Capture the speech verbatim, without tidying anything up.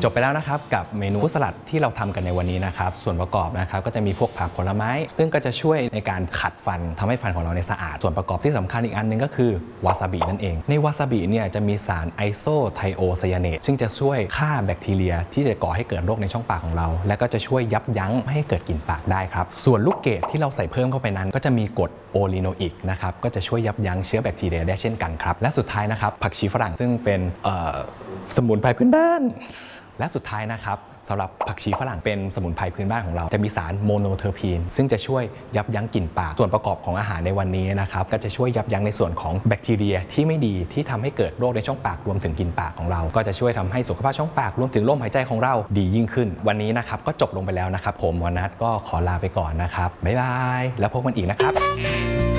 จบไปแล้วนะครับกับเมนูฟรุตสลัดที่เราทำกันในวันนี้นะครับส่วนประกอบนะครับก็จะมีพวกผักผลไม้ซึ่งก็จะช่วยในการขัดฟันทำให้ฟันของเราในสะอาดส่วนประกอบที่สำคัญอีกอันนึงก็คือวาซาบินั่นเองในวาซาบิเนี่ยจะมีสารไอโซไทโอไซยาเนตซึ่งจะช่วยฆ่าแบคทีเรียที่จะก่อให้เกิดโรคในช่องปากของเราและก็จะช่วยยับยั้งไม่ให้เกิดกลิ่นปากได้ครับส่วนลูกเกดที่เราใส่เพิ่มเข้าไปนั้นก็จะมีกรดโอลิโนอิกนะครับก็จะช่วยยับยั้งเชื้อแบคทีเรียได้เช่นกันครับและสุดท้ายนะครับผักชีฝรั่งซึ่งเป็นสมุนไพรพื้นบ้านและสุดท้ายนะครับสำหรับผักชีฝรั่งเป็นสมุนไพรพื้นบ้านของเราจะมีสารโมโนเทอร์พีนซึ่งจะช่วยยับยั้งกลิ่นปากส่วนประกอบของอาหารในวันนี้นะครับก็จะช่วยยับยั้งในส่วนของแบคทีเรียที่ไม่ดีที่ทำให้เกิดโรคในช่องปากรวมถึงกลิ่นปากของเราก็จะช่วยทำให้สุขภาพช่องปากรวมถึงลมหายใจของเราดียิ่งขึ้นวันนี้นะครับก็จบลงไปแล้วนะครับผมวนัทก็ขอลาไปก่อนนะครับบ๊ายบายแล้วพบกันอีกนะครับ